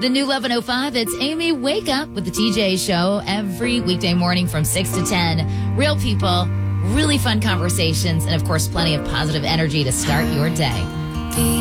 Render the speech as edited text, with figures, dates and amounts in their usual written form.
The new 11:05, it's Amy. Wake Up with the TJ Show every weekday morning from 6 to 10. Real people, really fun conversations, and of course, plenty of positive energy to start your day.